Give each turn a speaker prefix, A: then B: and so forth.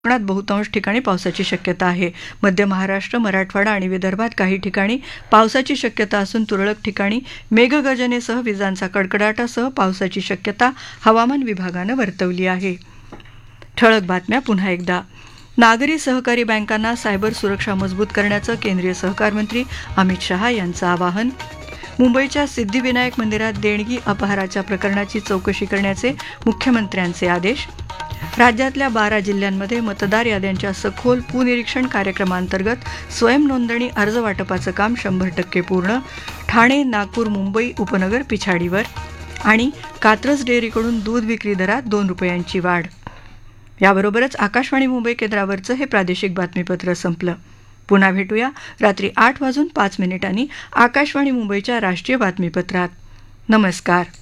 A: कोकणात बहुतांश ठिकाणी पावसाची शक्यता आहे. मध्य महाराष्ट्र, मराठवाडा आणि विदर्भात काही ठिकाणी पावसाची शक्यता असून तुरळक ठिकाणी मेघगर्जनेसह विजांचा कडकडाटासह पावसाची शक्यता हवामान विभागानं वर्तवली आहे. ठळक बातम्या पुन्हा एकदा. नागरी सहकारी बँकांना सायबर सुरक्षा मजबूत करण्याचं केंद्रीय सहकार मंत्री अमित शहा यांचं आवाहन. मुंबईच्या सिद्धिविनायक मंदिरात देणगी अपहाराच्या प्रकरणाची चौकशी करण्याचे मुख्यमंत्र्यांचे आदेश. राज्यातल्या 12 जिल्ह्यांमध्ये मतदार याद्यांच्या सखोल पुनिरीक्षण कार्यक्रमांतर्गत स्वयंनोंदणी अर्ज वाटपाचं काम 100% पूर्ण. ठाणे, नागपूर, मुंबई उपनगर पिछाडीवर. आणि कात्रज डेअरीकडून दूध विक्री दरात 2 रुपयांची वाढ. याबरोबरच आकाशवाणी मुंबई केंद्रावरचं हे प्रादेशिक बातमीपत्र संपलं. पुन्हा भेटूया रात्री 8:05 आकाशवाणी मुंबईच्या राष्ट्रीय बातमीपत्रात. नमस्कार.